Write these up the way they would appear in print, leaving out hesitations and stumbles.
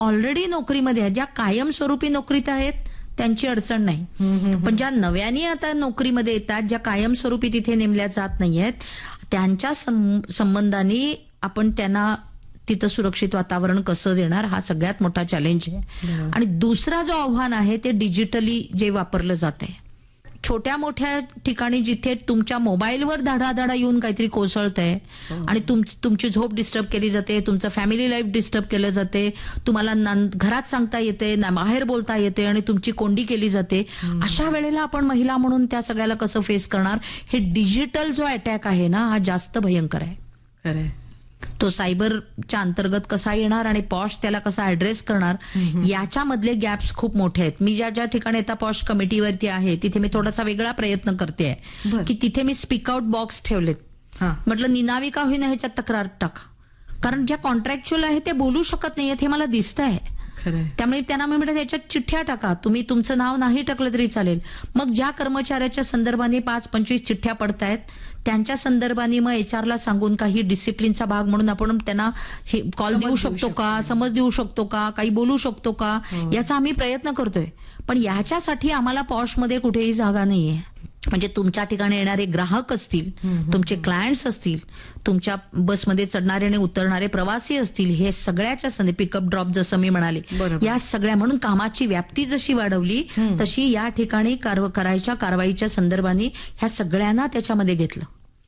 Already नोकरीमध्ये आहेत, ज्या कायमस्वरूपी नोकरीत आहेत त्यांची अडचण नाही, पण ज्या नव्याने आता नोकरीमध्ये येतात, ज्या कायमस्वरूपी तिथे नेमल्या जात नाहीयेत, त्यांच्या संबंधाने आपण त्यांना तिथं सुरक्षित वातावरण कसं देणार, हा सगळ्यात मोठा चॅलेंज आहे. आणि दुसरा जो आव्हान आहे ते डिजिटली जे वापरलं जात आहे, छोट्या मोठ्या ठिकाणी जिथे तुमच्या मोबाईलवर धाडाधाडा येऊन काहीतरी कोसळतंय आणि तुमची झोप डिस्टर्ब केली जाते, तुमचं फॅमिली लाईफ डिस्टर्ब केलं जाते, तुम्हाला घरात सांगता येते ना, बाहेर बोलता येते आणि तुमची कोंडी केली जाते, अशा वेळेला आपण महिला म्हणून त्या सगळ्याला कसं फेस करणार? हे डिजिटल जो अटॅक आहे ना, हा जास्त भयंकर आहे. खरंय. तो सायबरच्या अंतर्गत कसा येणार आणि पॉश त्याला कसा ऍड्रेस करणार, याच्यामधले गॅप्स खूप मोठे आहेत. मी ज्या ज्या ठिकाणी आता पॉश कमिटीवरती आहे तिथे मी थोडासा वेगळा प्रयत्न करते की तिथे मी स्पीक आउट बॉक्स ठेवलेत. म्हटलं निनावी का होईना ह्याच्यात तक्रार टाका, कारण ज्या कॉन्ट्रॅक्च्युअल आहे ते बोलू शकत नाहीयेत हे मला दिसतंय. त्यामुळे त्यांना मी म्हटलं त्याच्यात चिठ्ठ्या टाका, तुम्ही तुमचं नाव नाही टाकलं तरी चालेल. मग ज्या कर्मचाऱ्याच्या संदर्भाने 5-25 चिठ्ठ्या पडतायत त्यांच्या संदर्भाने मग HR ला सांगून काही डिसिप्लिनचा भाग म्हणून आपण त्यांना हे कॉल देऊ शकतो का, समज देऊ शकतो का, काही बोलू शकतो का, याचा आम्ही प्रयत्न करतोय. पण याच्यासाठी आम्हाला पॉशमध्ये कुठेही जागा नाहीये. म्हणजे तुमच्या ठिकाणी येणारे ग्राहक असतील, तुमचे क्लायंट्स असतील, तुमच्या बसमध्ये चढणारे आणि उतरणारे प्रवासी असतील, हे सगळ्याच्या पिकअप ड्रॉप जसं मी म्हणाले, या सगळ्या म्हणून कामाची व्याप्ती जशी वाढवली तशी या ठिकाणी करायच्या कारवाईच्या संदर्भाने ह्या सगळ्यांना त्याच्यामध्ये घेतलं.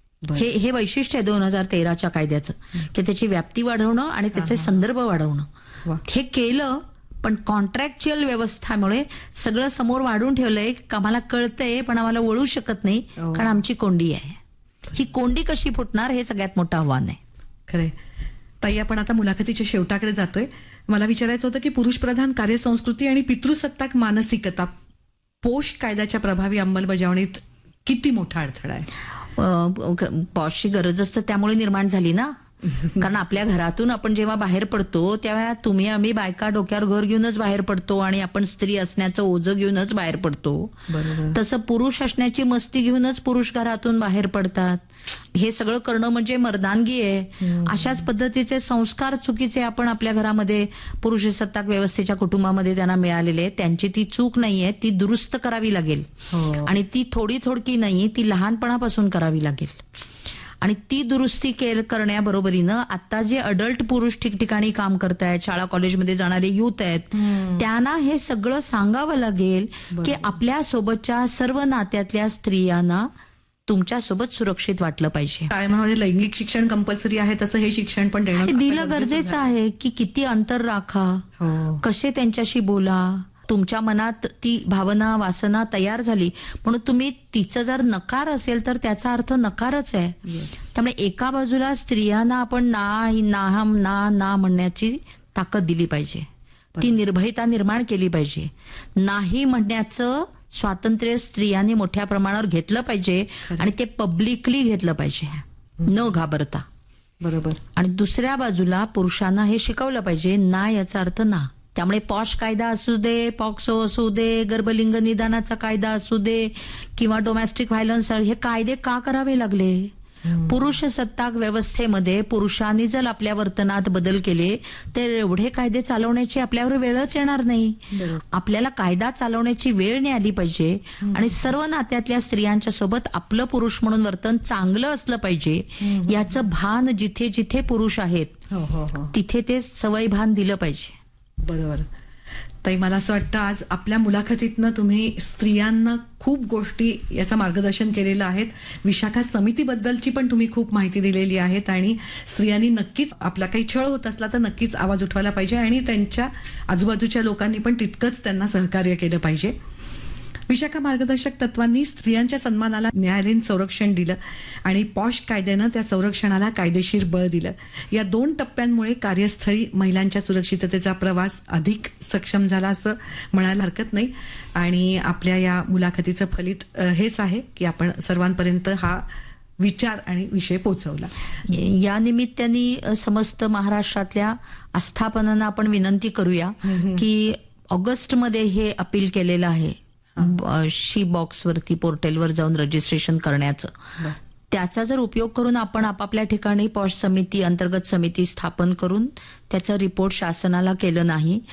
हे वैशिष्ट्य आहे 2013च्या कायद्याचं, की त्याची व्याप्ती वाढवणं आणि त्याचे संदर्भ वाढवणं. हे केलं, पण कॉन्ट्रॅक्च्युअल व्यवस्थामुळे सगळं समोर वाढून ठेवलंय. आम्हाला कळतंय पण आम्हाला वळू शकत नाही, कारण आमची कोंडी आहे. ही कोंडी कशी फुटणार हे सगळ्यात मोठं आव्हान आहे. खरंय. ताई, आपण आता मुलाखतीच्या शेवटाकडे जातोय. मला विचारायचं होतं की पुरुषप्रधान कार्यसंस्कृती आणि पितृसत्ताक मानसिकता पोष कायद्याच्या प्रभावी अंमलबजावणीत किती मोठा अडथळा आहे? पॉशची गरजच तर त्यामुळे निर्माण झाली ना, कारण आपल्या घरातून आपण जेव्हा बाहेर पडतो तेव्हा तुम्ही आम्ही बायका डोक्यावर घर घेऊनच बाहेर पडतो आणि आपण स्त्री असण्याचं ओझं घेऊनच बाहेर पडतो. तसं पुरुष असण्याची मस्ती घेऊनच पुरुष घरातून बाहेर पडतात. हे सगळं करणं म्हणजे मर्दानगी आहे. अशाच पद्धतीचे संस्कार चुकीचे आपण आपल्या घरामध्ये पुरुषसत्ताक व्यवस्थेच्या कुटुंबामध्ये त्यांना मिळालेले आहेत. त्यांची ती चूक नाहीये, ती दुरुस्त करावी लागेल. आणि ती थोडी नाही, ती लहानपणापासून करावी लागेल. आणि ती दुरुस्ती करण्याबरोबरीनं आता जे अडल्ट पुरुष ठिकठिकाणी काम करतायत, शाळा कॉलेजमध्ये जाणारे युथ आहेत, त्यांना हे सगळं सांगावं लागेल की आपल्या सोबतच्या सर्व नात्यातल्या स्त्रियांना तुमच्यासोबत सुरक्षित वाटलं पाहिजे. काय लैंगिक शिक्षण कंपल्सरी आहे तसं हे शिक्षण पण दिलं गरजेचं आहे. की किती अंतर राखा, कसे त्यांच्याशी बोला, तुमच्या मनात ती भावना वासना तयार झाली म्हणून तुम्ही तिचं जर नकार असेल तर त्याचा अर्थ नकारच आहे. त्यामुळे एका बाजूला स्त्रियांना आपण ना म्हणण्याची ताकद दिली पाहिजे, ती निर्भयता निर्माण केली पाहिजे. नाही म्हणण्याचं स्वातंत्र्य स्त्रियांनी मोठ्या प्रमाणावर घेतलं पाहिजे आणि ते पब्लिकली घेतलं पाहिजे, न घाबरता. बरोबर. आणि दुसऱ्या बाजूला पुरुषांना हे शिकवलं पाहिजे, ना याचा अर्थ ना. त्यामुळे पॉश कायदा असू दे, पॉक्सो असू दे, गर्भलिंग निदानाचा कायदा असू दे किंवा डोमेस्टिक व्हायलन्स, हे कायदे का करावे लागले? पुरुष सत्ताक व्यवस्थेमध्ये पुरुषांनी जर आपल्या वर्तनात बदल केले तर एवढे कायदे चालवण्याची आपल्यावर वेळच येणार नाही. आपल्याला कायदा चालवण्याची वेळ नाही आली पाहिजे आणि सर्व नात्यातल्या स्त्रियांच्या सोबत आपलं पुरुष म्हणून वर्तन चांगलं असलं पाहिजे, याचं भान जिथे जिथे पुरुष आहेत तिथे ते सवय भान दिलं पाहिजे. बरोबर. ताई, मला असं वाटतं आज आपल्या मुलाखतीतनं तुम्ही स्त्रियांना खूप गोष्टी याचं मार्गदर्शन केलेलं आहे. विशाखा समितीबद्दलची पण तुम्ही खूप माहिती दिलेली आहेत आणि स्त्रियांनी नक्कीच आपला काही छळ होत असला तर नक्कीच आवाज उठवायला पाहिजे आणि त्यांच्या आजूबाजूच्या लोकांनी पण तितकंच त्यांना सहकार्य केलं पाहिजे. विशाखा मार्गदर्शक तत्वांनी स्त्रियांच्या सन्मानाला न्यायालयीन संरक्षण दिलं आणि पॉश कायद्यानं त्या संरक्षणाला कायदेशीर बळ दिलं. या 2 टप्प्यांमुळे कार्यस्थळी महिलांच्या सुरक्षिततेचा प्रवास अधिक सक्षम झाला असं म्हणायला हरकत नाही. आणि आपल्या या मुलाखतीचं फलित हेच आहे की आपण सर्वांपर्यंत हा विचार आणि विषय पोहोचवला. या निमित्ताने समस्त महाराष्ट्रातल्या आस्थापनांना आपण विनंती करूया की ऑगस्टमध्ये हे अपील केलेलं आहे शी बॉक्स वरती पोर्टलवर जाऊन रजिस्ट्रेशन करण्याचं. त्याचा जर उपयोग करून आपण आपापल्या ठिकाणी पॉश समिती, अंतर्गत समिती स्थापन करून त्याचा रिपोर्ट शासनाला केलं नाही